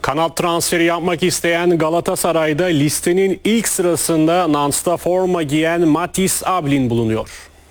Kanat transferi yapmak isteyen Galatasaray'da listenin ilk sırasında Nantes forma giyen Mathis Ablin bulunuyor.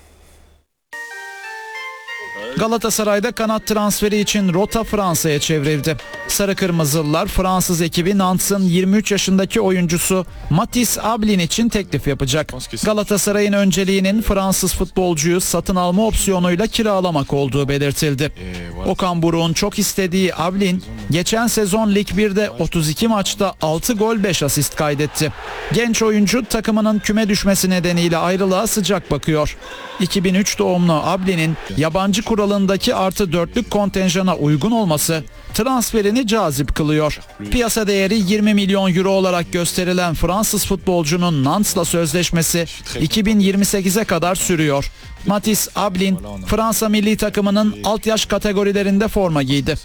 Galatasaray'da kanat transferi için rota Fransa'ya çevrildi. Sarı Kırmızılılar Fransız ekibi Nantes'ın 23 yaşındaki oyuncusu Mathis Ablin için teklif yapacak. Galatasaray'ın önceliğinin Fransız futbolcuyu satın alma opsiyonuyla kiralamak olduğu belirtildi. Okan Buruk'un çok istediği Ablin geçen sezon Lig 1'de 32 maçta 6 gol 5 asist kaydetti. Genç oyuncu takımının küme düşmesi nedeniyle ayrılığa sıcak bakıyor. 2003 doğumlu Ablin'in yabancı kuralındaki +4'lük kontenjana uygun olması transferini cazip kılıyor. Piyasa değeri 20 milyon euro olarak gösterilen Fransız futbolcunun Nantes'la sözleşmesi 2028'e kadar sürüyor. Mathis Ablin Fransa milli takımının alt yaş kategorilerinde forma giydi.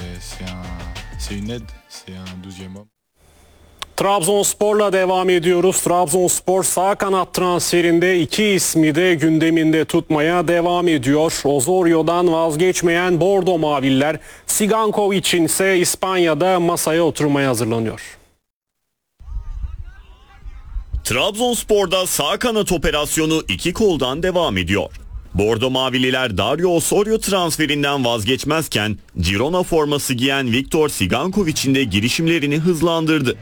Trabzonspor'la devam ediyoruz. Trabzonspor sağ kanat transferinde iki ismi de gündeminde tutmaya devam ediyor. Osorio'dan vazgeçmeyen Bordo Mavililer, Sigankovic ise İspanya'da masaya oturmaya hazırlanıyor. Trabzonspor'da sağ kanat operasyonu iki koldan devam ediyor. Bordo Mavililer Dario Osorio transferinden vazgeçmezken Girona forması giyen Viktor Sigankovic'in de girişimlerini hızlandırdı.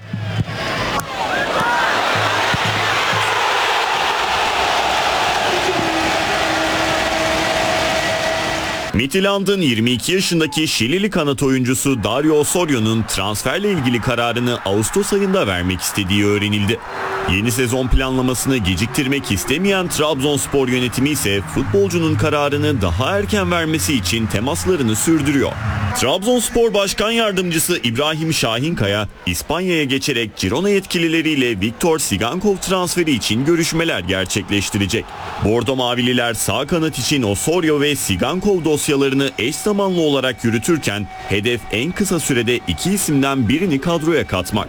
Midtjylland'ın 22 yaşındaki Şilili kanat oyuncusu Dario Osorio'nun transferle ilgili kararını Ağustos ayında vermek istediği öğrenildi. Yeni sezon planlamasını geciktirmek istemeyen Trabzonspor yönetimi ise futbolcunun kararını daha erken vermesi için temaslarını sürdürüyor. Trabzonspor Başkan Yardımcısı İbrahim Şahinkaya, İspanya'ya geçerek Girona yetkilileriyle Viktor Sigankov transferi için görüşmeler gerçekleştirecek. Bordo Mavililer sağ kanat için Osorio ve Sigankov dosyalarını eş zamanlı olarak yürütürken hedef en kısa sürede iki isimden birini kadroya katmak.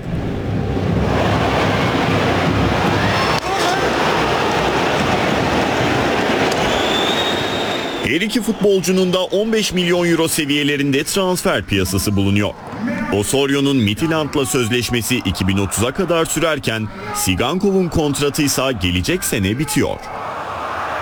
Her iki futbolcunun da 15 milyon euro seviyelerinde transfer piyasası bulunuyor. Osorio'nun Midtjylland'la sözleşmesi 2030'a kadar sürerken Sigankov'un kontratı ise gelecek sene bitiyor.